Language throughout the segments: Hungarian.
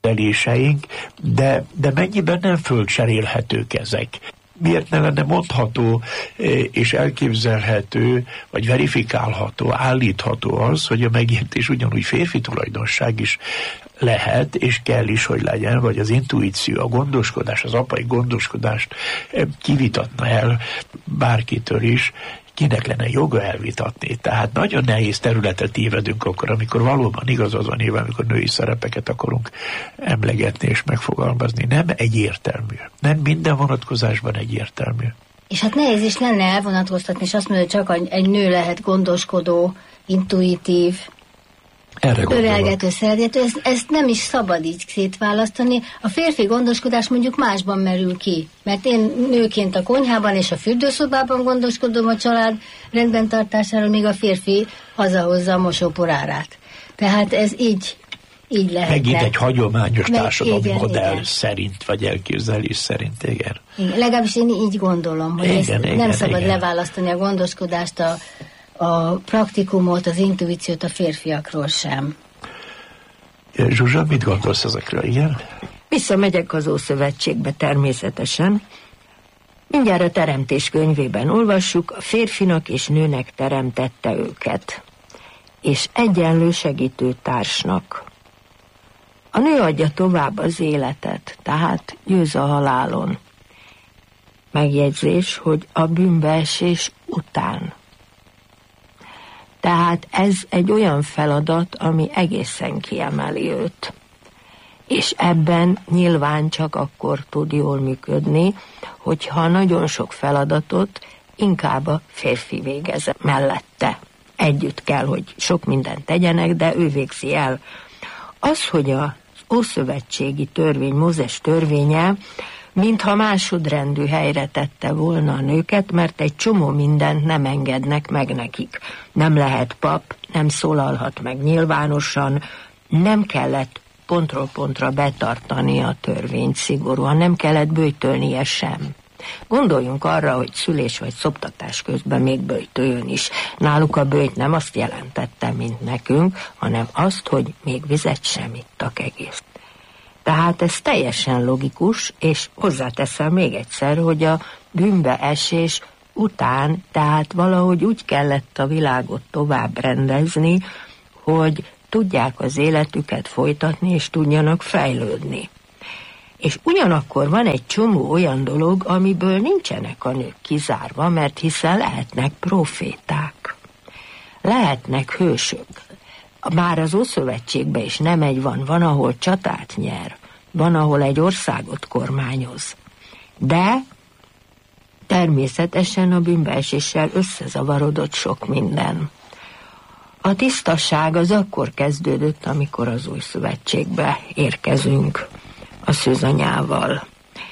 elképzeléseink, de mennyiben nem földcserélhetők ezek? Miért ne lenne mondható és elképzelhető, vagy verifikálható, állítható az, hogy a megértés ugyanúgy férfi tulajdonság is lehet, és kell is, hogy legyen, vagy az intuíció, a gondoskodás, az apai gondoskodást kivitatna el bárkitől is, kinek lenne joga elvitatni. Tehát nagyon nehéz területet tévedünk akkor, amikor valóban igaz az a név, amikor női szerepeket akarunk emlegetni és megfogalmazni. Nem egyértelmű. Nem minden vonatkozásban egyértelmű. És hát nehéz is lenne elvonatkoztatni, és azt mondja, hogy csak egy nő lehet gondoskodó, intuitív, örelgető, szeretető. Ezt nem is szabad így szétválasztani. A férfi gondoskodás mondjuk másban merül ki. Mert én nőként a konyhában és a fürdőszobában gondoskodom a család rendben tartásáról, míg a férfi hazahozza a mosóporárát. Tehát ez így lehetne. Megint egy hagyományos társadalmi modell szerint, vagy elképzelés szerint, igen. Legalábbis én így gondolom, hogy nem szabad leválasztani a gondoskodást, a praktikumot, az intuíciót a férfiakról sem. Zsuzsa, mit gondolsz ezekről, igen? Visszamegyek az Ószövetségbe természetesen. Mindjárt a Teremtés könyvében olvassuk, a férfinak és nőnek teremtette őket, és egyenlő segítő társnak. A nő adja tovább az életet, tehát győz a halálon. Megjegyzés, hogy a bűnbeesés után. Tehát ez egy olyan feladat, ami egészen kiemeli őt. És ebben nyilván csak akkor tud jól működni, hogyha nagyon sok feladatot inkább a férfi végez mellette. Együtt kell, hogy sok mindent tegyenek, de ő végzi el. Az, hogy az ószövetségi törvény, Mózes törvénye, mintha másodrendű helyre tette volna a nőket, mert egy csomó mindent nem engednek meg nekik. Nem lehet pap, nem szólalhat meg nyilvánosan, nem kellett pontról pontra betartani a törvényt szigorúan, nem kellett böjtölnie sem. Gondoljunk arra, hogy szülés vagy szoptatás közben még böjtöljön is. Náluk a böjt nem azt jelentette, mint nekünk, hanem azt, hogy még vizet sem ittak egész. Tehát ez teljesen logikus, és hozzáteszem még egyszer, hogy a bűnbeesés után, tehát valahogy úgy kellett a világot tovább rendezni, hogy tudják az életüket folytatni, és tudjanak fejlődni. És ugyanakkor van egy csomó olyan dolog, amiből nincsenek a nők kizárva, mert hiszen lehetnek proféták, lehetnek hősök. Már az Ószövetségben is nem egy van, ahol csatát nyer, van, ahol egy országot kormányoz. De természetesen a bűnbeeséssel összezavarodott sok minden. A tisztaság az akkor kezdődött, amikor az Új Szövetségbe érkezünk a szűzanyával.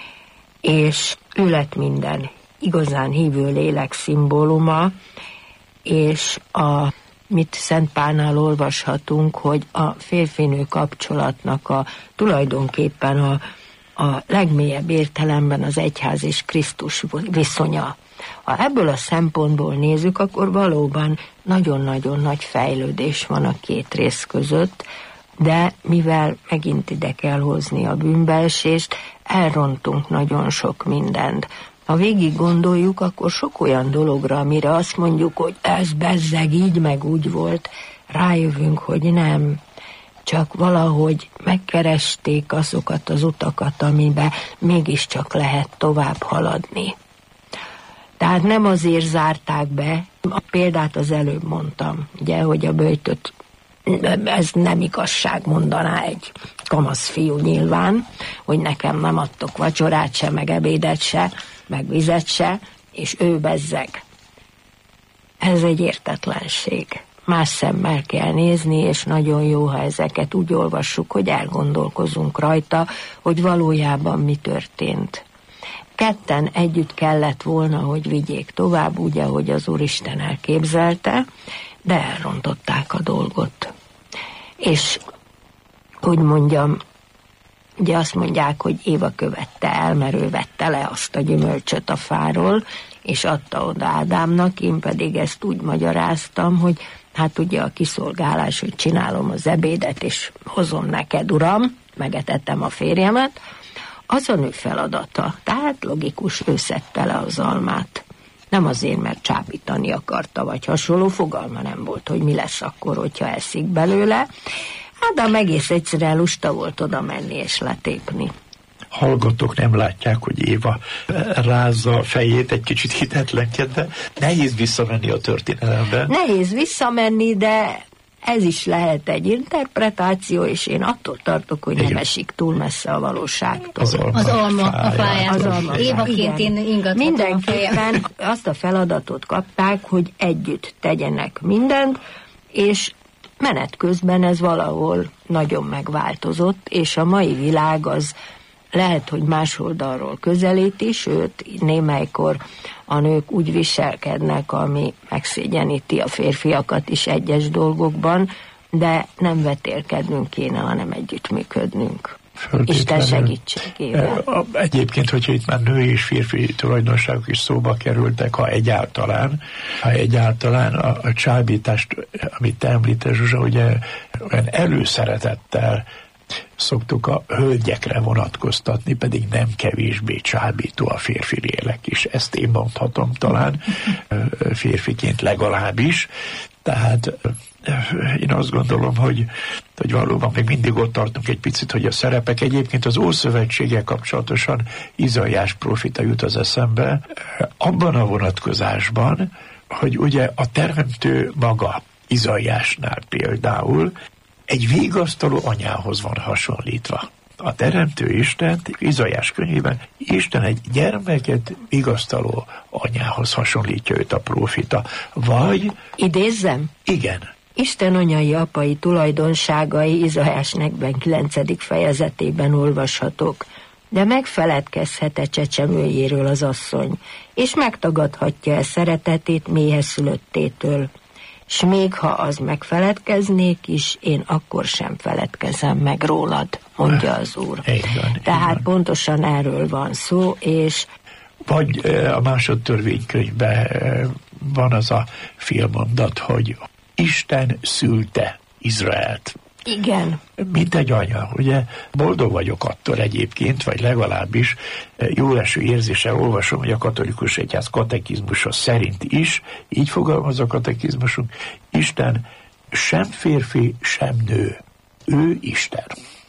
És ő lett minden igazán hívő lélek szimbóluma, és mit Szent Pálnál olvashatunk, hogy a férfinő kapcsolatnak tulajdonképpen a legmélyebb értelemben az egyház és Krisztus viszonya. Ha ebből a szempontból nézzük, akkor valóban nagyon-nagyon nagy fejlődés van a két rész között, de mivel megint ide kell hozni a bűnbeesést, elrontunk nagyon sok mindent. Ha végig gondoljuk, akkor sok olyan dologra, amire azt mondjuk, hogy ez bezzeg így meg úgy volt, rájövünk, hogy nem. Csak valahogy megkeresték azokat az utakat, amiben mégiscsak lehet tovább haladni. Tehát nem azért zárták be, a példát az előbb mondtam, ugye, hogy a böjtöt, ez nem igazság, mondaná egy kamasz fiú nyilván, hogy nekem nem adtok vacsorát se, meg ebédet se, meg vizet se, és ő bezzeg. Ez egy értetlenség. Más szemmel kell nézni, és nagyon jó, ha ezeket úgy olvassuk, hogy elgondolkozunk rajta, hogy valójában mi történt. Ketten együtt kellett volna, hogy vigyék tovább, úgy, ahogy az Úristen elképzelte, de elrontották a dolgot. És úgy mondjam, ugye azt mondják, hogy Éva követte el, mert ő vette le azt a gyümölcsöt a fáról, és adta oda Ádámnak, én pedig ezt úgy magyaráztam, hogy hát ugye a kiszolgálás, hogy csinálom az ebédet, és hozom neked, uram, megetettem a férjemet, az a nő feladata. Tehát logikus, ő szedte le az almát. Nem azért, mert csábítani akarta, vagy hasonló, fogalma nem volt, hogy mi lesz akkor, hogyha eszik belőle. Hát de egész egyszerűen lusta volt oda menni és letépni. Hallgatók nem látják, hogy Éva rázza a fejét, egy kicsit hitetlenkedve, de nehéz visszamenni a történelembe. Nehéz visszamenni, de ez is lehet egy interpretáció, és én attól tartok, hogy nem esik túl messze a valóságtól. Az alma a fáján. Évaként én ingathatom. Mindenképpen azt a feladatot kapták, hogy együtt tegyenek mindent, és menet közben ez valahol nagyon megváltozott, és a mai világ az lehet, hogy más oldalról közelíti, sőt, némelykor a nők úgy viselkednek, ami megszégyeníti a férfiakat is egyes dolgokban, de nem vetélkednünk kéne, hanem együttműködnünk. Isten segítségével. Egyébként, hogyha itt már női és férfi tulajdonságok is szóba kerültek, ha egyáltalán a csábítást, amit te említesz, Zsuzsa, ugye olyan előszeretettel szoktuk a hölgyekre vonatkoztatni, pedig nem kevésbé csábító a férfi lélek is. Ezt én mondhatom talán, férfiként legalábbis. Tehát én azt gondolom, hogy valóban még mindig ott tartunk egy picit, hogy a szerepek, egyébként az Ószövetséggel kapcsolatosan Izaiás prófita jut az eszembe, abban a vonatkozásban, hogy ugye a teremtő maga Izaiásnál például egy vigasztaló anyához van hasonlítva. A teremtő Isten, Izaiás könyvében Isten egy gyermeket vigasztaló anyához hasonlítja őt a prófita. Vagy... Idézzem? Igen. Isten anyai apai tulajdonságai Izaiás 49. fejezetében olvashatók, de megfeledkezhet-e csecsemőjéről az asszony, és megtagadhatja-e szeretetét méhes szülöttétől. S még ha az megfeledkeznék is, én akkor sem feledkezem meg rólad, mondja az Úr. Tehát pontosan erről van szó, és... Vagy a másodtörvénykönyvben van az a félmondat, hogy Isten szülte Izraelt. Igen. Mint egy anya, ugye? Boldog vagyok attól egyébként, vagy legalábbis jó eső érzéssel olvasom, hogy a katolikus egyház katekizmusa szerint is, így fogalmaz a katekizmusunk, Isten sem férfi, sem nő. Ő Isten.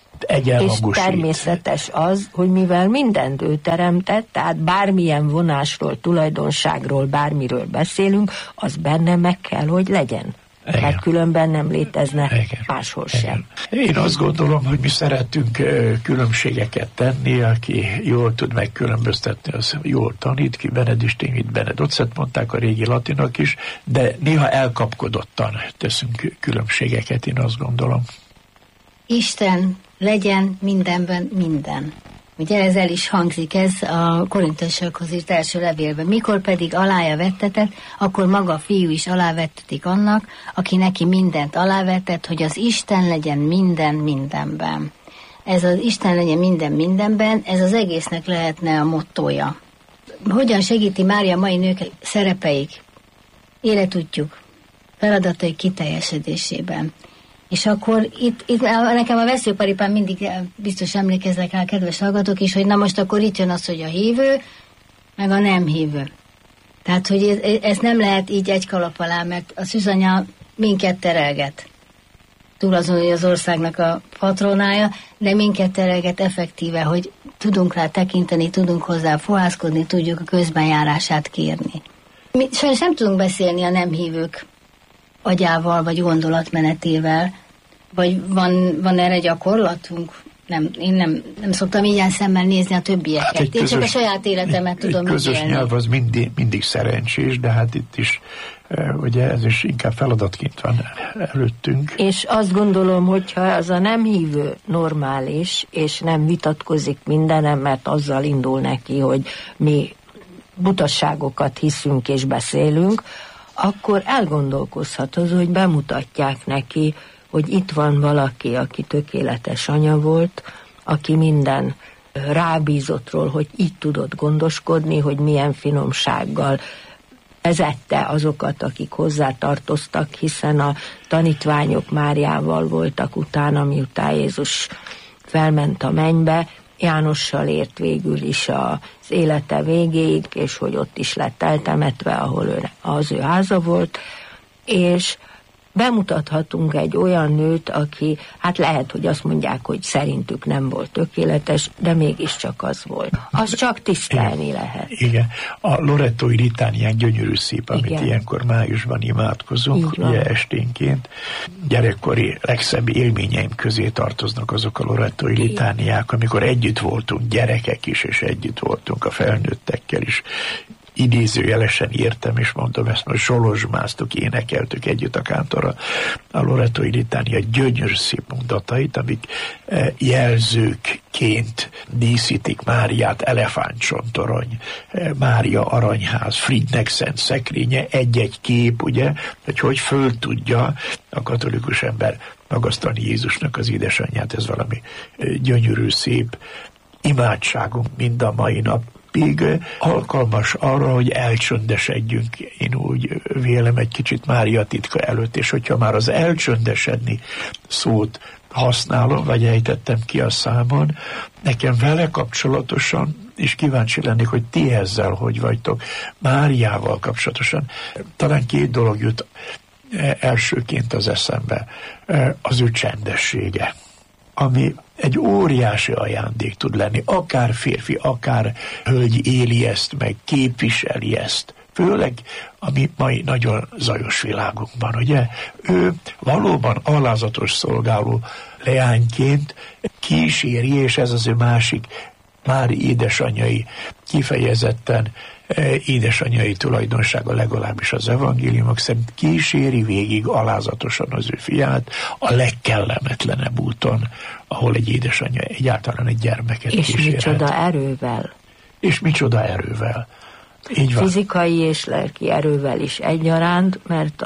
És természetes az, hogy mivel mindent ő teremtett, tehát bármilyen vonásról, tulajdonságról, bármiről beszélünk, az benne meg kell, hogy legyen. Igen. Mert különben nem létezne máshol sem. Én azt gondolom, hogy mi szeretünk különbségeket tenni, aki jól tud megkülönböztetni, az jól tanít ki, Benedistémit, Benedocet mondták a régi latinok is, de néha elkapkodottan teszünk különbségeket, én azt gondolom. Isten legyen mindenben minden. Ugye ez el is hangzik, ez a korintusokhoz írt első levélben. Mikor pedig alája vettetett, akkor maga a fiú is alávettetik annak, aki neki mindent alávetett, hogy az Isten legyen minden mindenben. Ez az Isten legyen minden mindenben, ez az egésznek lehetne a mottója. Hogyan segíti Mária mai nők szerepeik, életútjuk, feladataik kiteljesedésében? És akkor itt nekem a veszőparipán mindig biztos emlékeznek rá, kedves hallgatók is, hogy na most akkor itt jön az, hogy a hívő, meg a nem hívő. Tehát, hogy ez nem lehet így egy kalap alá, mert a szűzanya minket terelget. Túl azon, hogy az országnak a patronája, de minket terelget effektíve, hogy tudunk rá tekinteni, tudunk hozzá fohászkodni, tudjuk a közbenjárását kérni. Mi sajnos nem tudunk beszélni a nem hívők agyával, vagy gondolatmenetével, vagy van erre gyakorlatunk? Én nem szoktam ilyen szemmel nézni a többieket. Hát én csak a saját életemet tudom közös élni. Nyelv az mindig szerencsés, de hát itt is ugye ez is inkább feladatként van előttünk. És azt gondolom, hogyha az a nem hívő normális, és nem vitatkozik mindenem, mert azzal indul neki, hogy mi butasságokat hiszünk és beszélünk, akkor elgondolkozhat az, hogy bemutatják neki, hogy itt van valaki, aki tökéletes anya volt, aki minden rábízottról, hogy így tudott gondoskodni, hogy milyen finomsággal vezette azokat, akik hozzá tartoztak, hiszen a tanítványok Máriával voltak utána, miután Jézus felment a mennybe, Jánossal ért végül is az élete végéig, és hogy ott is lett eltemetve, ahol az ő háza volt, és bemutathatunk egy olyan nőt, aki, hát lehet, hogy azt mondják, hogy szerintük nem volt tökéletes, de mégiscsak az volt. Az csak tisztelni lehet. Igen. A Lorettói litániák gyönyörű szép, amit igen. Ilyenkor májusban imádkozunk, ugye esténként. Gyerekkori legszebb élményeim közé tartoznak azok a Lorettói litániák, amikor együtt voltunk, gyerekek is, és együtt voltunk a felnőttekkel is. Idézőjelesen értem, és mondom ezt, hogy solozsmáztuk, énekeltük együtt a kántorral a Lorettói litánia gyönyörű szép mondatait, amik jelzőkként díszítik Máriát, elefántcsontorony, Mária aranyház, Fridnek szent szekrénye, egy-egy kép, ugye, hogy föl tudja a katolikus ember magasztalni Jézusnak az édesanyját, ez valami gyönyörű szép imádságunk mind a mai nap. Még alkalmas arra, hogy elcsöndesedjünk, én úgy vélem egy kicsit Mária titka előtt, és hogyha már az elcsöndesedni szót használom, vagy ejtettem ki a számon, nekem vele kapcsolatosan, és kíváncsi lennék, hogy ti ezzel hogy vagytok, Máriával kapcsolatosan. Talán két dolog jut elsőként az eszembe, az ő csendessége, ami egy óriási ajándék tud lenni, akár férfi, akár hölgy éli ezt, meg képviseli ezt, főleg a mi mai nagyon zajos világunkban, ugye? Ő valóban alázatos szolgáló leányként kíséri, és ez az ő másik Mári édesanyjai kifejezetten édesanyjai tulajdonsága, legalábbis az evangéliumok szerint kíséri végig alázatosan az ő fiát a legkellemetlenebb úton, ahol egy édesanyja egyáltalán egy gyermeket és kísérhet. És micsoda erővel. És micsoda erővel. Így van. Fizikai és lelki erővel is egyaránt, mert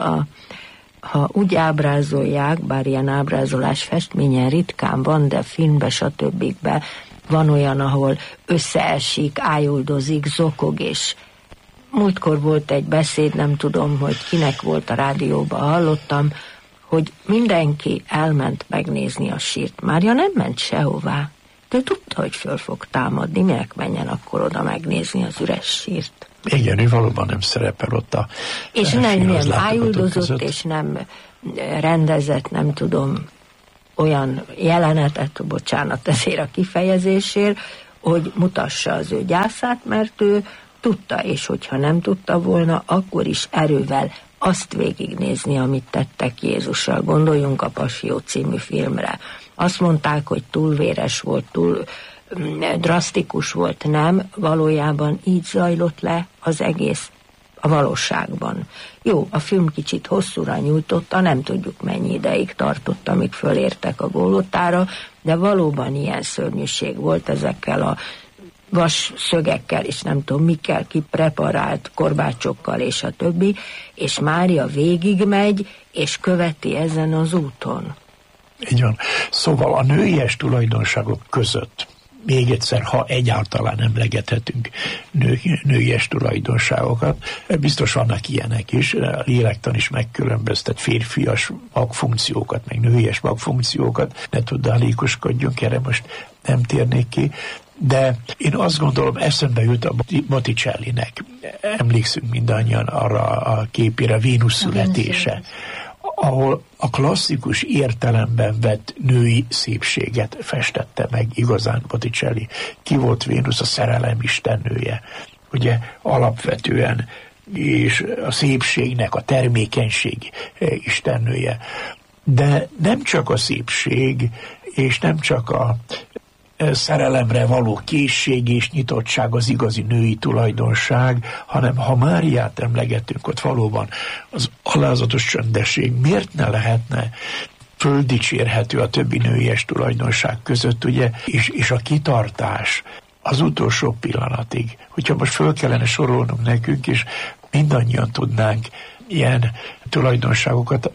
ha úgy ábrázolják, bár ilyen ábrázolás festményen ritkán van, de filmbe, stb. Van olyan, ahol összeesik, ájuldozik, zokog, és múltkor volt egy beszéd, nem tudom, hogy kinek volt a rádióban, hallottam, hogy mindenki elment megnézni a sírt. Mária nem ment sehová. De tudta, hogy föl fog támadni, minek menjen akkor oda megnézni az üres sírt. Igen, ő valóban nem szerepel ott a és nem ájuldozott, és nem rendezett, nem tudom, olyan jelenetet, bocsánat ezért a kifejezésért, hogy mutassa az ő gyászát, mert ő tudta, és hogyha nem tudta volna, akkor is erővel azt végignézni, amit tettek Jézussal. Gondoljunk a Passió című filmre. Azt mondták, hogy túl véres volt, túl drasztikus volt, nem, valójában így zajlott le az egész a valóságban. Jó, a film kicsit hosszúra nyújtotta, nem tudjuk mennyi ideig tartott, amíg fölértek a Golgotára, de valóban ilyen szörnyűség volt ezekkel a vas szögekkel, és nem tudom mikkel kipreparált korbácsokkal, és a többi, és Mária végigmegy, és követi ezen az úton. Így van. Szóval a nőies tulajdonságok között még egyszer, ha egyáltalán emlegethetünk nőies tulajdonságokat, biztos vannak ilyenek is, a lélektan is megkülönböztet férfias magfunkciókat, meg nőies magfunkciókat, ne tudalékoskodjunk, erre most nem térnék ki, de én azt gondolom, eszembe jut a Botticellinek, emlékszünk mindannyian arra a képére, Vénusz születése, ahol a klasszikus értelemben vett női szépséget festette meg igazán Botticelli. Ki volt Vénusz? A szerelem istennője. Ugye alapvetően, és a szépségnek a termékenység istennője. De nem csak a szépség, és nem csak a szerelemre való készség és nyitottság az igazi női tulajdonság, hanem ha Máriát emlegetünk, ott valóban az alázatos csöndesség miért ne lehetne földicsérhető a többi nőies tulajdonság között, ugye, és a kitartás az utolsó pillanatig. Hogyha most föl kellene sorolnunk nekünk, és mindannyian tudnánk ilyen tulajdonságokat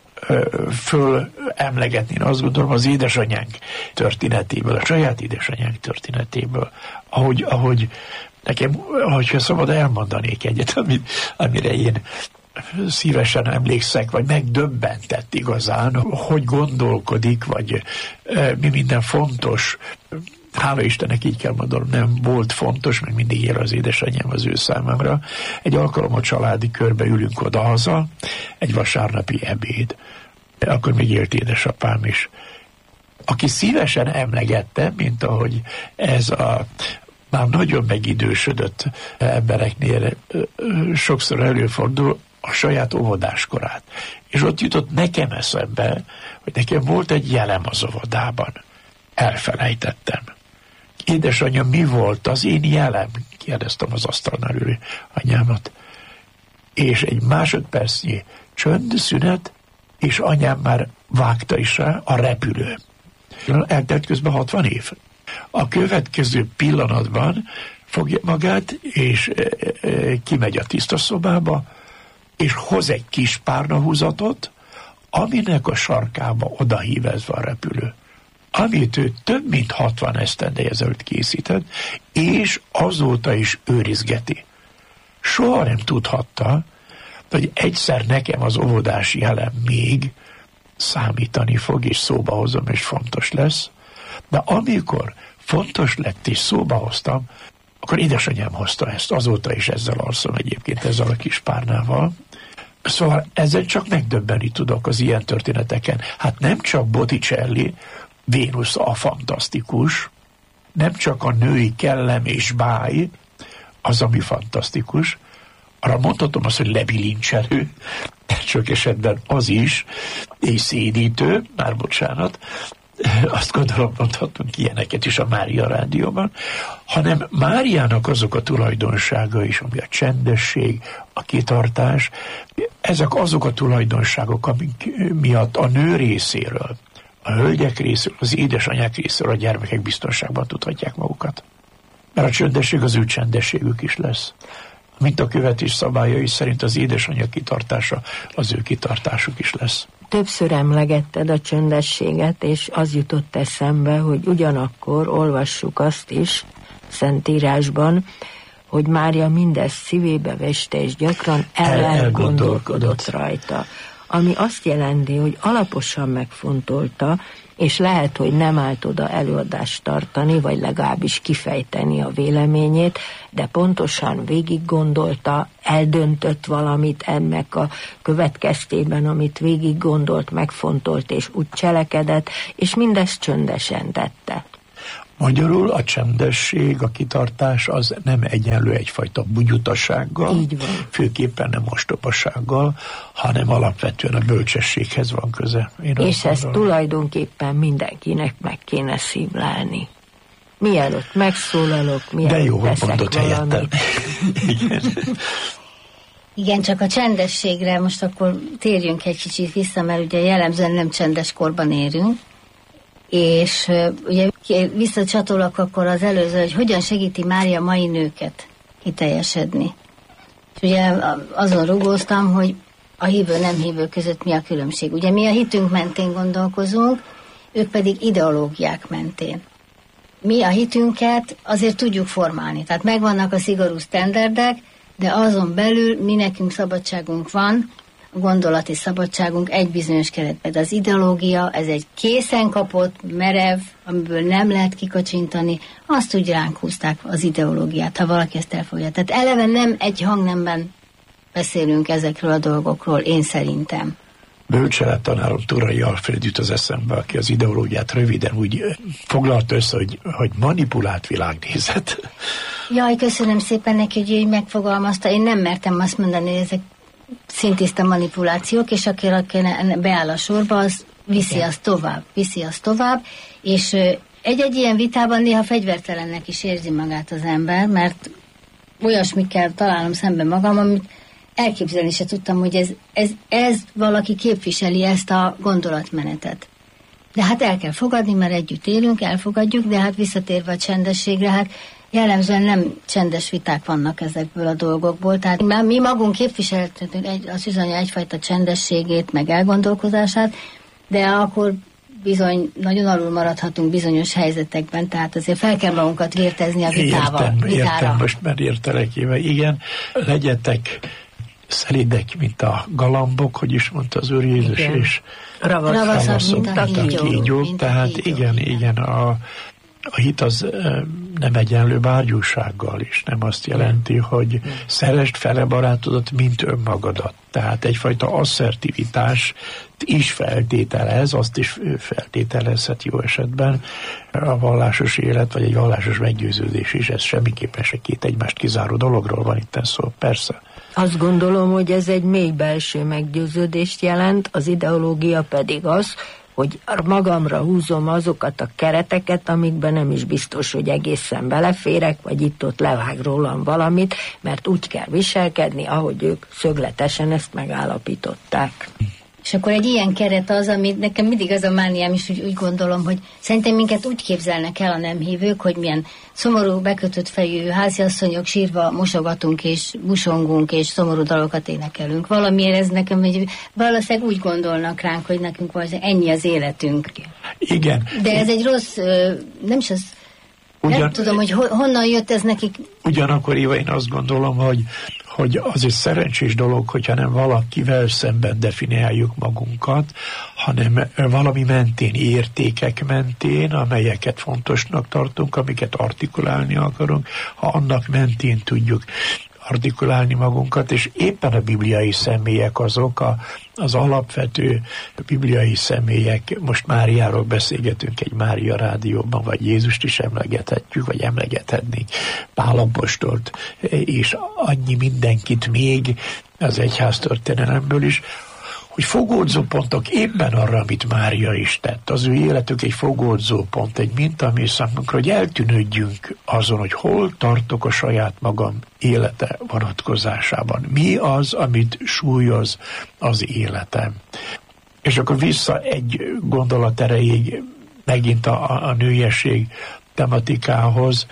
fölemlegetni. Én azt gondolom, az édesanyánk történetéből, a saját édesanyánk történetéből, ahogy nekem, hogyha szabad elmondanék egyet, amire én szívesen emlékszek, vagy megdöbbentett igazán, hogy gondolkodik, vagy mi minden fontos. Hála Istennek, így kell mondanom, nem volt fontos, meg mindig él az édesanyám az ő számára. Egy alkalommal családi körbe ülünk odahaza, egy vasárnapi ebéd. Akkor még élt édesapám is. Aki szívesen emlegette, mint ahogy ez a már nagyon megidősödött embereknél sokszor előfordul, a saját óvodáskorát. És ott jutott nekem eszembe, hogy nekem volt egy jelem az óvodában. Elfelejtettem. Édesanyja, mi volt az én jelem? Kérdeztem az asztalnál ülő anyámat. És egy másodpercnyi csönd, szünet, és anyám már vágta is rá, a repülő. Eltelt közben 60 év. A következő pillanatban fogja magát, és kimegy a tiszta szobába, és hoz egy kis párnahúzatot, aminek a sarkába odahívezve a repülő. Amit ő több mint 60 esztendei ezelőtt készített, és azóta is őrizgeti. Soha nem tudhatta, hogy egyszer nekem az óvodás jelem még számítani fog, és szóba hozom, és fontos lesz. De amikor fontos lett, és szóba hoztam, akkor édesanyám hozta ezt. Azóta is ezzel alszom egyébként, ezzel a kis párnával. Szóval ezzel csak megdöbbenni tudok az ilyen történeteken. Hát nem csak Botticelli, Vénusz a fantasztikus, nem csak a női kellem és báj az, ami fantasztikus, arra mondhatom azt, hogy lebilincselő, sok esetben az is, és szédítő, már bocsánat, azt gondolom, mondhatunk ilyeneket is a Mária rádióban, hanem Máriának azok a tulajdonsága is, ami a csendesség, a kitartás, ezek azok a tulajdonságok, amik miatt a nő részéről, a hölgyek részéről, az édesanyák részéről a gyermekek biztonságban tudhatják magukat. Mert a csendesség az ő csendességük is lesz. Mint a követés szabályai szerint az édesanyja kitartása az ő kitartásuk is lesz. Többször emlegetted a csöndességet, és az jutott eszembe, hogy ugyanakkor olvassuk azt is Szentírásban, hogy Mária mindezt szívébe veste, és gyakran elgondolkodott rajta. Ami azt jelenti, hogy alaposan megfontolta, és lehet, hogy nem állt oda előadást tartani, vagy legalábbis kifejteni a véleményét, de pontosan végig gondolta, eldöntött valamit ennek a következtében, amit végig gondolt, megfontolt, és úgy cselekedett, és mindezt csöndesen tette. Magyarul a csendesség, a kitartás az nem egyenlő egyfajta bugyutasággal, főképpen nem ostobasággal, hanem alapvetően a bölcsességhez van köze. És ezt tulajdonképpen mindenkinek meg kéne szívlelni. Mielőtt megszólalok, mielőtt teszek valamit. Igen. Igen, csak a csendességre most akkor térjünk egy kicsit vissza, mert ugye jellemzően nem csendes korban érünk, és ugye visszacsatolok akkor az előző, hogy hogyan segíti Mária mai nőket kiteljesedni. És ugye azon rugóztam, hogy a hívő nem hívő között mi a különbség. Ugye mi a hitünk mentén gondolkozunk, ők pedig ideológiák mentén. Mi a hitünket azért tudjuk formálni. Tehát megvannak a szigorú sztenderdek, de azon belül mi nekünk szabadságunk van, a gondolati szabadságunk egy bizonyos keretben. De az ideológia, ez egy készen kapott, merev, amiből nem lehet kikacsintani, azt úgy ránk húzták az ideológiát, ha valaki ezt elfogja. Tehát eleve nem egy hangnemben beszélünk ezekről a dolgokról, én szerintem. Bölcselettanárom Turai Alfred jut az eszembe, aki az ideológiát röviden úgy foglalta össze, hogy manipulált világnézet. Jaj, köszönöm szépen neki, hogy így megfogalmazta. Én nem mertem azt mondani, hogy ezek szintiszta manipulációk, és aki beáll a sorba, az viszi azt tovább, és egy-egy ilyen vitában néha fegyvertelennek is érzi magát az ember, mert olyasmikkel találom szembe magam, amit elképzelni se tudtam, hogy ez valaki képviseli ezt a gondolatmenetet. De hát el kell fogadni, mert együtt élünk, elfogadjuk, de hát visszatérve a csendességre, hát jellemzően nem csendes viták vannak ezekből a dolgokból, tehát mi magunk képviselhetünk a szűzanya egyfajta csendességét, meg elgondolkozását, de akkor bizony nagyon alul maradhatunk bizonyos helyzetekben, tehát azért fel kell magunkat vértezni a vitára. Értem, most már értelek éve. Igen, legyetek szelidek, mint a galambok, hogy is mondta az Úr Jézus, igen. és ravaszabb, mint a kígyók. Tehát igen, a hit az nem egyenlő bárgyúsággal is, nem azt jelenti, hogy szeresd fele barátodat, mint önmagadat. Tehát egyfajta asszertivitás is feltételez, azt is feltételezhet jó esetben a vallásos élet, vagy egy vallásos meggyőződés is. Ez semmiképpen se két egymást kizáró dologról van itt szó, persze. Azt gondolom, hogy ez egy mély belső meggyőződést jelent, az ideológia pedig az, hogy magamra húzom azokat a kereteket, amikben nem is biztos, hogy egészen beleférek, vagy itt-ott levág rólam valamit, mert úgy kell viselkedni, ahogy ők szögletesen ezt megállapították. És akkor egy ilyen keret az, ami nekem mindig az a mániám is, úgy gondolom, hogy szerintem minket úgy képzelnek el a nem hívők, hogy milyen szomorú, bekötött fejű háziasszonyok sírva mosogatunk és busongunk és szomorú dalokat énekelünk. Valamiért ez nekem, hogy valószínűleg úgy gondolnak ránk, hogy nekünk ennyi az életünk. Igen. De ez egy rossz, nem is az, nem tudom, hogy honnan jött ez nekik. Ugyanakkor, Éva, én azt gondolom, hogy az egy szerencsés dolog, hogyha nem valakivel szemben definiáljuk magunkat, hanem valami mentén, értékek mentén, amelyeket fontosnak tartunk, amiket artikulálni akarunk, ha annak mentén tudjuk artikulálni magunkat, és éppen a bibliai személyek azok, az alapvető bibliai személyek, most Máriáról beszélgetünk egy Mária rádióban, vagy Jézust is emlegethetjük, vagy emlegethetnénk, Pál apostolt, és annyi mindenkit még az egyháztörténelemből is, hogy fogódzópontok éppen arra, amit Mária is tett. Az ő életük egy fogódzópont, egy mintamész számunkra, hogy eltűnődjünk azon, hogy hol tartok a saját magam élete vonatkozásában. Mi az, amit súlyoz az életem. És akkor vissza egy gondolat erejéig megint a nőiesség tematikához,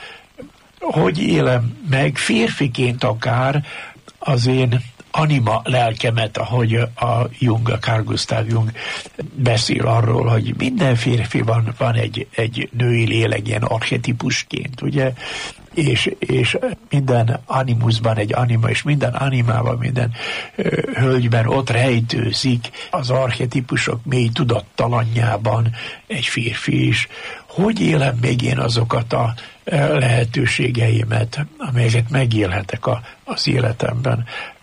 hogy élem meg férfiként akár az én anima lelkemet, ahogy a Carl Gustav Jung beszél arról, hogy minden férfiban van egy női lélek ilyen archetipusként, ugye? És minden animusban egy anima, és minden animában, minden hölgyben ott rejtőzik az archetipusok mély tudattalanjában egy férfi is. Hogy élem még én azokat a lehetőségeimet, amelyeket megélhetek az életemben?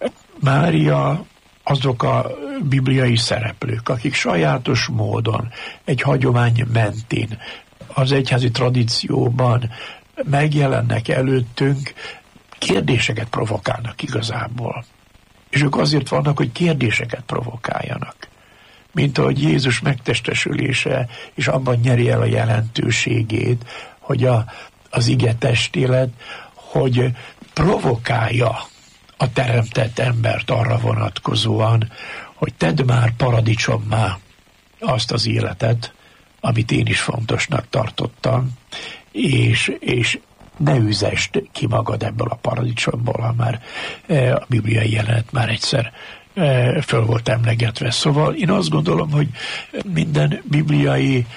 Mária azok a bibliai szereplők, akik sajátos módon egy hagyomány mentén az egyházi tradícióban megjelennek előttünk, kérdéseket provokálnak igazából. És ők azért vannak, hogy kérdéseket provokáljanak. Mint ahogy Jézus megtestesülése, és abban nyeri el a jelentőségét, hogy az ige testélet, hogy provokálja a teremtett embert arra vonatkozóan, hogy tedd már paradicsommá azt az életet, amit én is fontosnak tartottam, és ne üzest ki magad ebből a paradicsomból, ha már a bibliai jelenet már egyszer föl volt emlegetve. Szóval én azt gondolom, hogy minden bibliai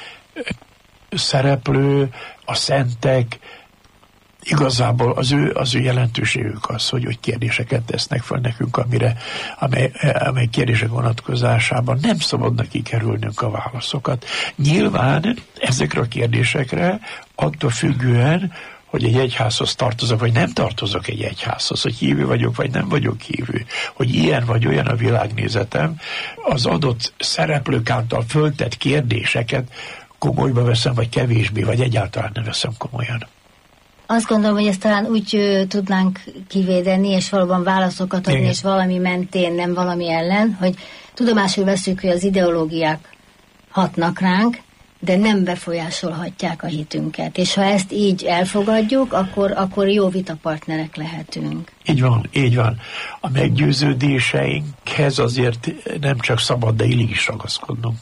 szereplő, a szentek, igazából az ő jelentőségük az, hogy kérdéseket tesznek fel nekünk, amely kérdések vonatkozásában nem szabadna kikerülnünk a válaszokat. Nyilván ezekre a kérdésekre attól függően, hogy egy egyházhoz tartozok, vagy nem tartozok egy egyházhoz, hogy hívő vagyok, vagy nem vagyok hívő, hogy ilyen vagy olyan a világnézetem, az adott szereplők által föltett kérdéseket komolyba veszem, vagy kevésbé, vagy egyáltalán nem veszem komolyan. Azt gondolom, hogy ezt talán úgy tudnánk kivédeni, és valóban válaszokat adni, és valami mentén, nem valami ellen, hogy tudomásul veszük, hogy az ideológiák hatnak ránk, de nem befolyásolhatják a hitünket. És ha ezt így elfogadjuk, akkor jó vitapartnerek lehetünk. Így van. A meggyőződéseinkhez azért nem csak szabad, de illik is ragaszkodnunk.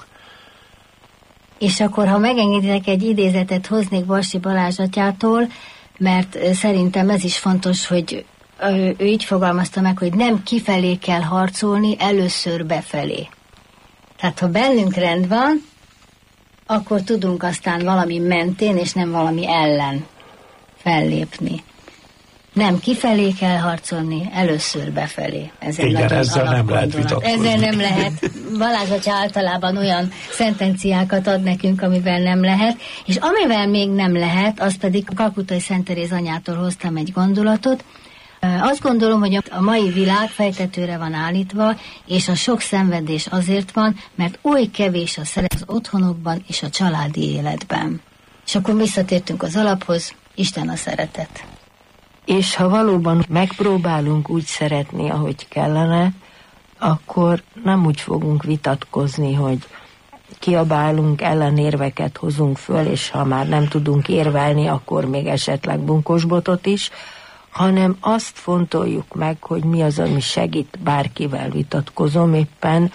És akkor, ha megengeditek, egy idézetet hoznék Barsi Balázs atyától, mert szerintem ez is fontos, hogy ő így fogalmazta meg, hogy nem kifelé kell harcolni, először befelé. Tehát ha bennünk rend van, akkor tudunk aztán valami mentén, és nem valami ellen fellépni. Nem kifelé kell harcolni, először befelé. Ez egy igen, ezzel nem lehet vitatkozni. Ezzel nem lehet. Balázs atya általában olyan szentenciákat ad nekünk, amivel nem lehet, és amivel még nem lehet, az pedig Kalkuttai Szent Teréz anyától hoztam egy gondolatot. Azt gondolom, hogy a mai világ fejtetőre van állítva, és a sok szenvedés azért van, mert oly kevés a szeret az otthonokban és a családi életben. És akkor visszatértünk az alaphoz, Isten a szeretet. És ha valóban megpróbálunk úgy szeretni, ahogy kellene, akkor nem úgy fogunk vitatkozni, hogy kiabálunk, ellenérveket hozunk föl, és ha már nem tudunk érvelni, akkor még esetleg bunkosbotot is, hanem azt fontoljuk meg, hogy mi az, ami segít, bárkivel vitatkozom éppen,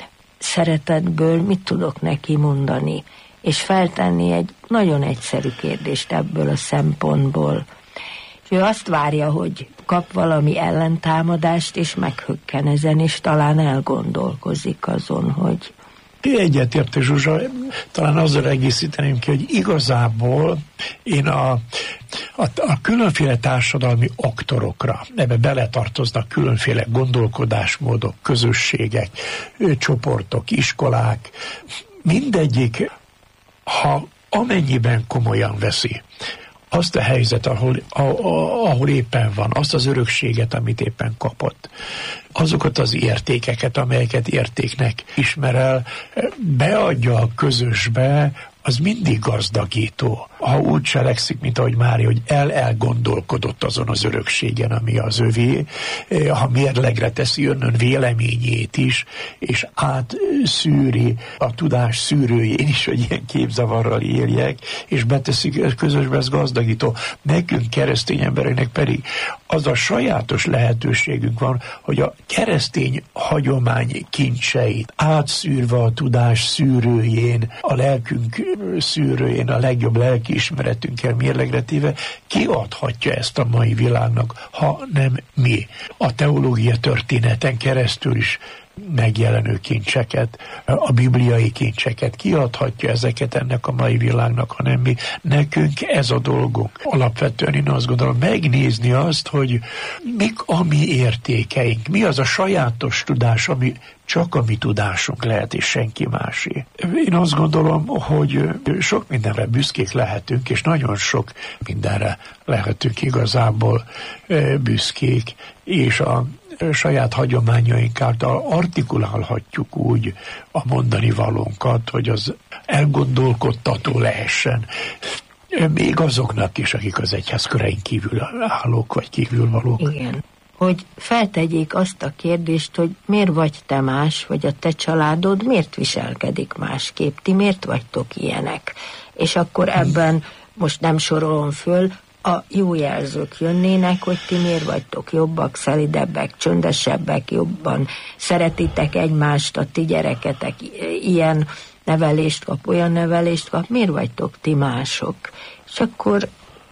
szeretetből mit tudok neki mondani, és feltenni egy nagyon egyszerű kérdést ebből a szempontból. Ő azt várja, hogy kap valami ellentámadást, és meghökken ezen, és talán elgondolkozik azon, hogy... Egyetértek, Zsuzsa, talán azzal egészíteném ki, hogy igazából én a különféle társadalmi aktorokra, ebbe beletartoznak különféle gondolkodásmódok, közösségek, csoportok, iskolák, mindegyik, ha amennyiben komolyan veszi azt a helyzet, ahol éppen van, azt az örökséget, amit éppen kapott, azokat az értékeket, amelyeket értéknek ismer el, beadja a közösbe, az mindig gazdagító. Ha úgy cselekszik, mint ahogy Mária, hogy elgondolkodott azon az örökségen, ami az övé, ha mérlegre teszi önnön véleményét is, és átszűri a tudás szűrőjén is, hogy ilyen képzavarral éljek, és beteszik közösbe, ez gazdagító. Nekünk, keresztény embereknek pedig az a sajátos lehetőségünk van, hogy a keresztény hagyomány kincseit átszűrve a tudás szűrőjén, a lelkünk szűrőjén, a legjobb lelkiismeretünkkel mérlegre téve kiadhatja ezt a mai világnak, ha nem mi. A teológia történeten keresztül is megjelenő kincseket, a bibliai kincseket kiadhatja ezeket ennek a mai világnak, hanem mi. Nekünk ez a dolgunk. Alapvetően én azt gondolom, megnézni azt, hogy mik a mi értékeink, mi az a sajátos tudás, ami csak a mi tudásunk lehet, és senki másé. Én azt gondolom, hogy sok mindenre büszkék lehetünk, és nagyon sok mindenre lehetünk igazából büszkék, és a saját hagyományaink által artikulálhatjuk úgy a mondani valónkat, hogy az elgondolkodtató lehessen. Még azoknak is, akik az egyház körein kívül állók, vagy kívülvalók. Igen. Hogy feltegyék azt a kérdést, hogy miért vagy te más, vagy a te családod miért viselkedik másképp, ti miért vagytok ilyenek. És akkor ebben most nem sorolom föl, a jó jelzők jönnének, hogy ti miért vagytok jobbak, szelidebbek, csöndesebbek, jobban szeretitek egymást, a ti gyereketek ilyen nevelést kap, olyan nevelést kap, miért vagytok ti mások? És akkor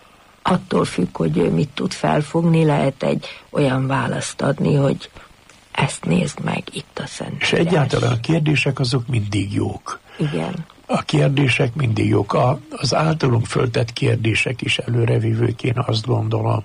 attól függ, hogy ő mit tud felfogni, lehet egy olyan választ adni, hogy ezt nézd meg itt a Szentírás. És egyáltalán a kérdések azok mindig jók. Igen. A kérdések mindig jók. Az általunk föltett kérdések is előrevívők, én azt gondolom.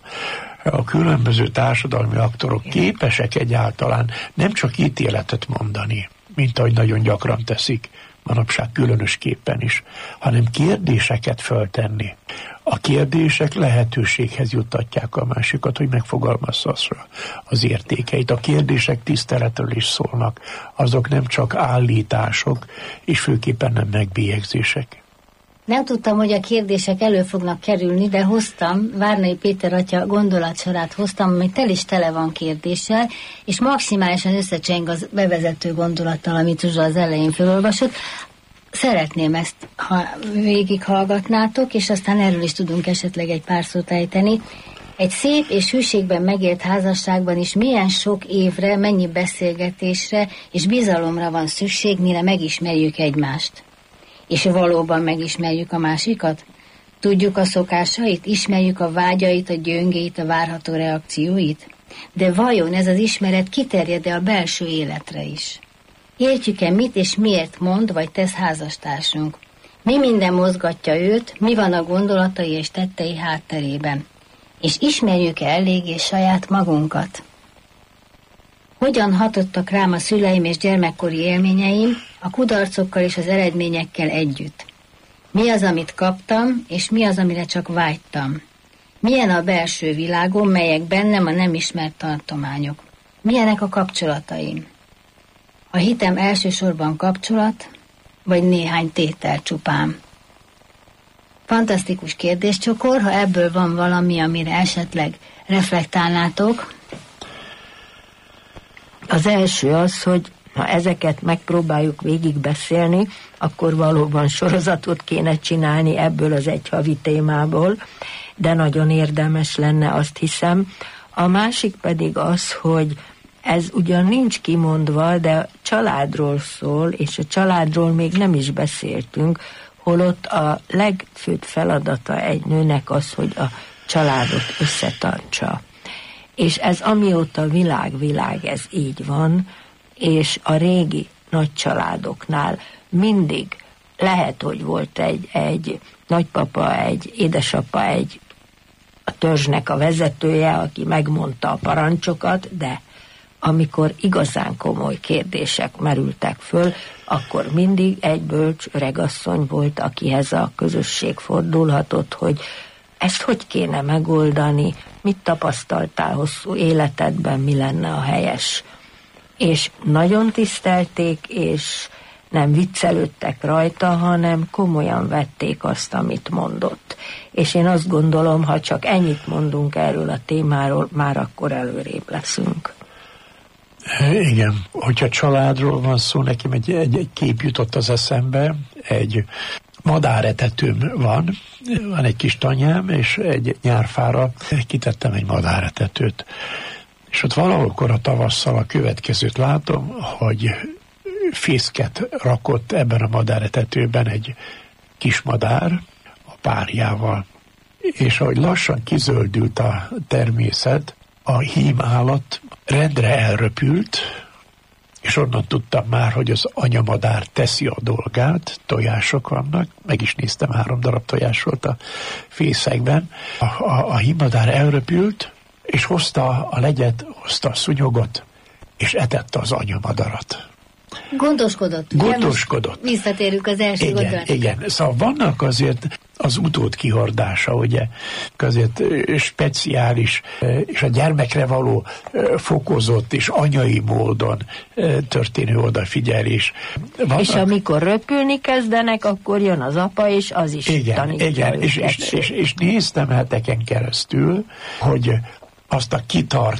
A különböző társadalmi aktorok képesek egyáltalán nem csak ítéletet mondani, mint ahogy nagyon gyakran teszik, manapság különösképpen is, hanem kérdéseket föltenni. A kérdések lehetőséghez juttatják a másikat, hogy megfogalmazza az értékeit. A kérdések tiszteletről is szólnak. Azok nem csak állítások, és főképpen nem megbélyegzések. Nem tudtam, hogy a kérdések elő fognak kerülni, de hoztam, Várnai Péter atya gondolatsorát hoztam, ami tele van kérdéssel, és maximálisan összecseng az bevezető gondolattal, amit Zsuzsa az elején felolvasott. Szeretném ezt, ha végighallgatnátok, és aztán erről is tudunk esetleg egy pár szót ejteni. Egy szép és hűségben megélt házasságban is milyen sok évre, mennyi beszélgetésre és bizalomra van szükség, mire megismerjük egymást. És valóban megismerjük a másikat? Tudjuk a szokásait, ismerjük a vágyait, a gyöngét, a várható reakcióit? De vajon ez az ismeret kiterjed-e a belső életre is? Értjük-e, mit és miért mond vagy tesz házastársunk? Mi minden mozgatja őt, mi van a gondolatai és tettei hátterében? És ismerjük-e eléggé saját magunkat? Hogyan hatottak rám a szüleim és gyermekkori élményeim a kudarcokkal és az eredményekkel együtt? Mi az, amit kaptam, és mi az, amire csak vágytam? Milyen a belső világom, melyek bennem a nem ismert tartományok? Milyenek a kapcsolataim? A hitem elsősorban kapcsolat, vagy néhány tétel csupán? Fantasztikus kérdéscsokor, ha ebből van valami, amire esetleg reflektálnátok. Az első az, hogy ha ezeket megpróbáljuk végigbeszélni, akkor valóban sorozatot kéne csinálni ebből az egy havi témából, de nagyon érdemes lenne, azt hiszem. A másik pedig az, hogy ez ugyan nincs kimondva, de családról szól, és a családról még nem is beszéltünk, holott a legfőbb feladata egy nőnek az, hogy a családot összetartsa. És ez amióta világ, ez így van, és a régi nagy családoknál mindig lehet, hogy volt egy nagypapa, egy édesapa, a törzsnek a vezetője, aki megmondta a parancsokat, de amikor igazán komoly kérdések merültek föl, akkor mindig egy bölcs öregasszony volt, akihez a közösség fordulhatott, hogy ezt hogy kéne megoldani, mit tapasztaltál hosszú életedben, mi lenne a helyes. És nagyon tisztelték, és nem viccelődtek rajta, hanem komolyan vették azt, amit mondott. És én azt gondolom, ha csak ennyit mondunk erről a témáról, már akkor előrébb leszünk. Igen, hogyha családról van szó, nekem egy kép jutott az eszembe, egy madáretetőm van egy kis tanyám, és egy nyárfára kitettem egy madáretetőt. És ott valahol a tavasszal a következőt látom, hogy fészket rakott ebben a madáretetőben egy kis madár a párjával. És ahogy lassan kizöldült a természet, a hímállat rendre elröpült, és onnan tudtam már, hogy az anyamadár teszi a dolgát, tojások vannak, meg is néztem, 3 darab tojás volt a fészekben. A hímmadár elröpült, és hozta a legyet, hozta a szúnyogot, és etette az anyamadarat. Gondoskodott. Visszatérünk az első gondolatra. Igen. Szóval vannak azért az utód kihordása, ugye, azért speciális, és a gyermekre való fokozott és anyai módon történő odafigyelés. Vannak... És amikor röpülni kezdenek, akkor jön az apa, és az is tanítja őket. És néztem heteken keresztül, hogy azt a kitart